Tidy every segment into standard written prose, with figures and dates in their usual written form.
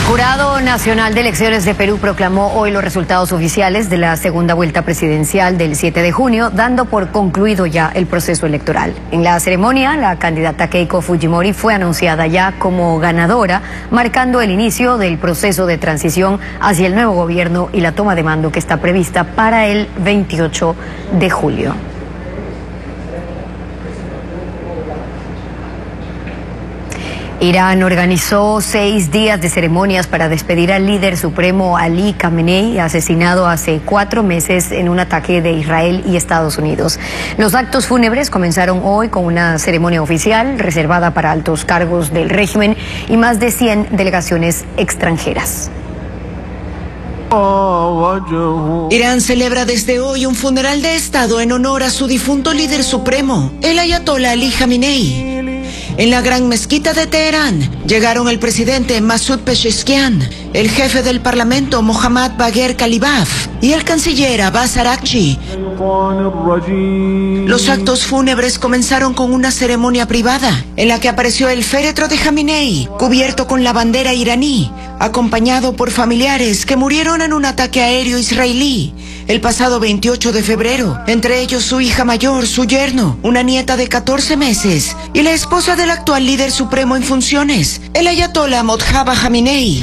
Jurado Nacional de Elecciones de Perú proclamó hoy los resultados oficiales de la segunda vuelta presidencial del 7 de junio, dando por concluido ya el proceso electoral. En la ceremonia, la candidata Keiko Fujimori fue anunciada ya como ganadora, marcando el inicio del proceso de transición hacia el nuevo gobierno y la toma de mando que está prevista para el 28 de julio. Irán organizó 6 días de ceremonias para despedir al líder supremo Ali Khamenei, asesinado hace 4 meses en un ataque de Israel y Estados Unidos. Los actos fúnebres comenzaron hoy con una ceremonia oficial reservada para altos cargos del régimen y más de 100 delegaciones extranjeras. Irán celebra desde hoy un funeral de Estado en honor a su difunto líder supremo, el ayatolá Ali Khamenei. En la gran mezquita de Teherán llegaron el presidente Masoud Pezeshkian, el jefe del parlamento Mohammad Bagher Khalibaf y el canciller Abbas Araghchi. Los actos fúnebres comenzaron con una ceremonia privada en la que apareció el féretro de Khamenei, cubierto con la bandera iraní, acompañado por familiares que murieron en un ataque aéreo israelí el pasado 28 de febrero, entre ellos su hija mayor, su yerno, una nieta de 14 meses y la esposa del actual líder supremo en funciones, el ayatolá Mojtaba Khamenei.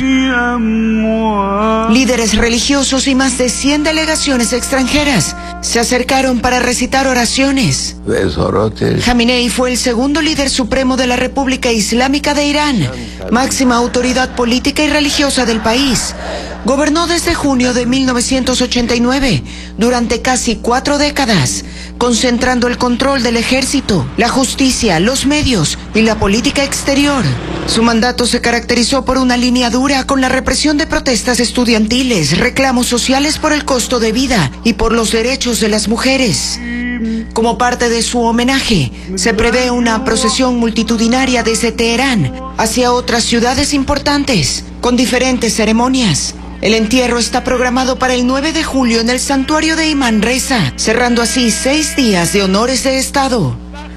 Líderes religiosos y más de 100 delegaciones extranjeras se acercaron para recitar oraciones. Khamenei fue el segundo líder supremo de la República Islámica de Irán, máxima autoridad política y religiosa del país. Gobernó desde junio de 1989, durante casi 4 décadas, concentrando el control del ejército, la justicia, los medios y la política exterior. Su mandato se caracterizó por una línea dura con la represión de protestas estudiantiles, reclamos sociales por el costo de vida y por los derechos de las mujeres. Como parte de su homenaje, se prevé una procesión multitudinaria desde Teherán hacia otras ciudades importantes, con diferentes ceremonias. El entierro está programado para el 9 de julio en el santuario de Imán Reza, cerrando así 6 días de honores de Estado.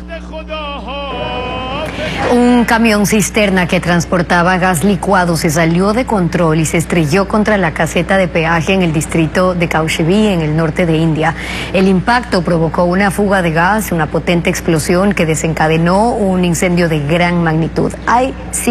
Un camión cisterna que transportaba gas licuado se salió de control y se estrelló contra la caseta de peaje en el distrito de Kaushebi, en el norte de India. El impacto provocó una fuga de gas, una potente explosión que desencadenó un incendio de gran magnitud. Hay